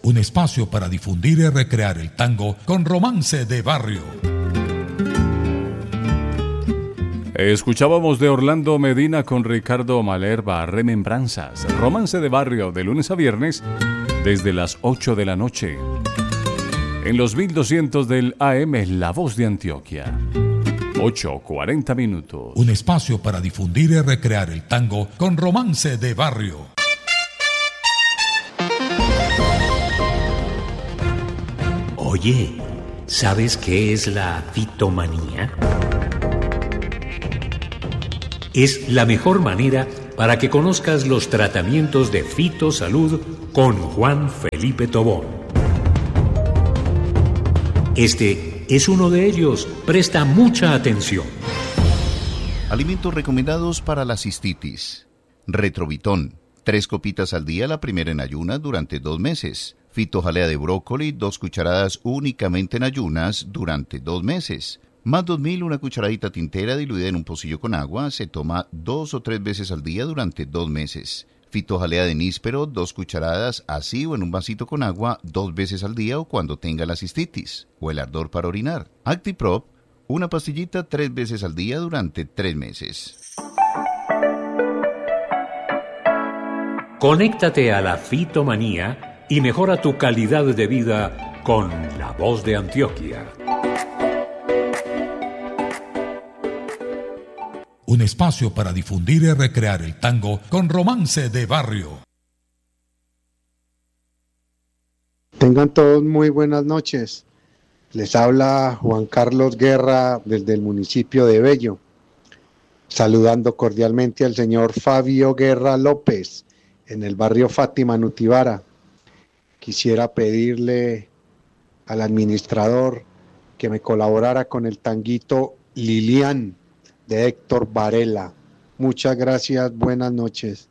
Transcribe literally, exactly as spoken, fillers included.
Un espacio para difundir y recrear el tango con Romance de Barrio. Escuchábamos de Orlando Medina con Ricardo Malerba, Remembranzas, Romance de Barrio, de lunes a viernes, desde las ocho de la noche. En los mil doscientos del A M, La Voz de Antioquia. ocho cuarenta minutos. Un espacio para difundir y recrear el tango con Romance de Barrio. Oye, ¿sabes qué es la fitomanía? Es la mejor manera para que conozcas los tratamientos de fitosalud con Juan Felipe Tobón. Este es uno de ellos. Presta mucha atención. Alimentos recomendados para la cistitis. Retrovitón, tres copitas al día, la primera en ayunas durante dos meses. Fitojalea de brócoli, dos cucharadas únicamente en ayunas durante dos meses. Más dos mil, una cucharadita tintera diluida en un pocillo con agua, se toma dos o tres veces al día durante dos meses. Fitojalea de níspero, dos cucharadas así o en un vasito con agua, dos veces al día o cuando tenga la cistitis o el ardor para orinar. Actiprop, una pastillita tres veces al día durante tres meses. Conéctate a la fitomanía y mejora tu calidad de vida con La Voz de Antioquia. Un espacio para difundir y recrear el tango con Romance de Barrio. Tengan todos muy buenas noches. Les habla Juan Carlos Guerra desde el municipio de Bello, saludando cordialmente al señor Fabio Guerra López en el barrio Fátima, Nutibara. Quisiera pedirle al administrador que me colaborara con el tanguito Lilian de Héctor Varela. Muchas gracias, buenas noches.